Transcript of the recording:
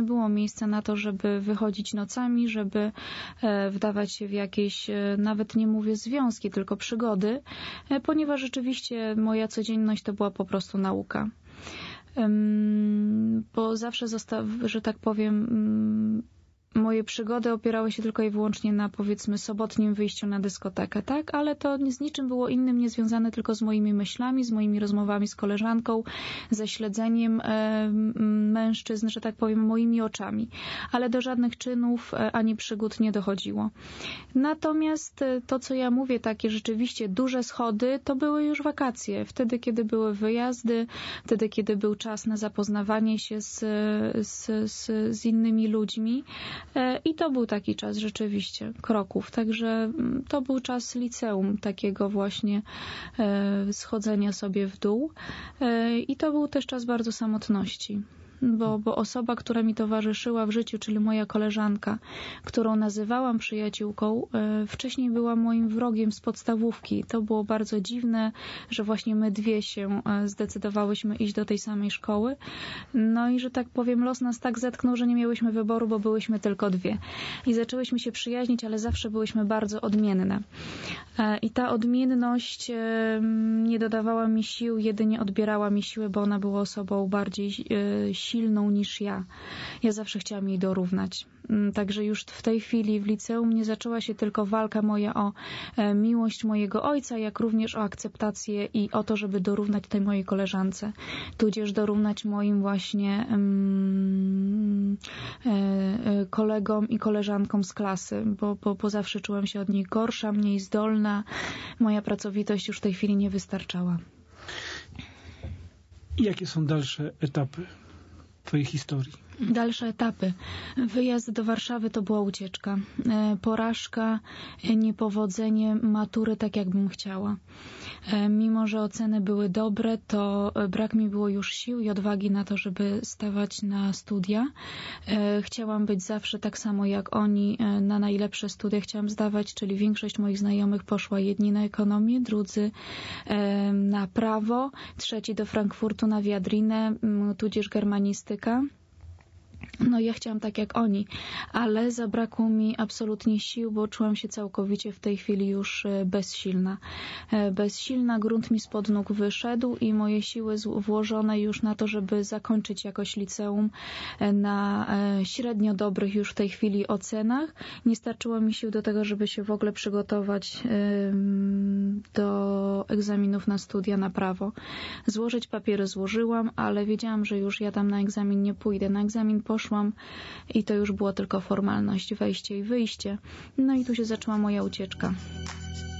było miejsca na to, żeby wychodzić nocami, żeby wdawać się w jakieś, nawet nie mówię związki, tylko przygody, ponieważ rzeczywiście moja codzienność to była po prostu nauka. Bo zawsze że tak powiem, moje przygody opierały się tylko i wyłącznie na, powiedzmy, sobotnim wyjściu na dyskotekę, tak? Ale to z niczym było innym niezwiązane, tylko z moimi myślami, z moimi rozmowami z koleżanką, ze śledzeniem mężczyzn, że tak powiem, moimi oczami. Ale do żadnych czynów ani przygód nie dochodziło. Natomiast to, co ja mówię, takie rzeczywiście duże schody, to były już wakacje. Wtedy, kiedy były wyjazdy, wtedy, kiedy był czas na zapoznawanie się z innymi ludźmi. I to był taki czas rzeczywiście kroków. Także to był czas liceum, takiego właśnie schodzenia sobie w dół. I to był też czas bardzo samotności. Bo osoba, która mi towarzyszyła w życiu, czyli moja koleżanka, którą nazywałam przyjaciółką, wcześniej była moim wrogiem z podstawówki. To było bardzo dziwne, że właśnie my dwie się zdecydowałyśmy iść do tej samej szkoły. No i, że tak powiem, los nas tak zetknął, że nie miałyśmy wyboru, bo byłyśmy tylko dwie. I zaczęłyśmy się przyjaźnić, ale zawsze byłyśmy bardzo odmienne. I ta odmienność nie dodawała mi sił, jedynie odbierała mi siły, bo ona była osobą bardziej silną niż ja. Ja zawsze chciałam jej dorównać. Także już w tej chwili w liceum nie zaczęła się tylko walka moja o miłość mojego ojca, jak również o akceptację i o to, żeby dorównać tej mojej koleżance. Tudzież dorównać moim właśnie kolegom i koleżankom z klasy, bo zawsze czułam się od nich gorsza, mniej zdolna. Moja pracowitość już w tej chwili nie wystarczała. I jakie są dalsze etapy twojej historii? Dalsze etapy. Wyjazd do Warszawy to była ucieczka. Porażka, niepowodzenie matury tak, jakbym chciała. Mimo że oceny były dobre, to brak mi było już sił i odwagi na to, żeby stawać na studia. Chciałam być zawsze tak samo jak oni na najlepsze studia chciałam zdawać, czyli większość moich znajomych poszła, jedni na ekonomię, drudzy na prawo, trzeci do Frankfurtu na wiadrinę, tudzież germanistyka. No ja chciałam tak jak oni, ale zabrakło mi absolutnie sił, bo czułam się całkowicie w tej chwili już bezsilna. Bezsilna, grunt mi spod nóg wyszedł i moje siły włożone już na to, żeby zakończyć jakoś liceum na średnio dobrych już w tej chwili ocenach. Nie starczyło mi sił do tego, żeby się w ogóle przygotować do egzaminów na studia na prawo. Złożyć papiery złożyłam, ale wiedziałam, że już ja tam na egzamin nie pójdę. Na egzamin poszłam i to już było tylko formalność, wejście i wyjście. No i tu się zaczęła moja ucieczka.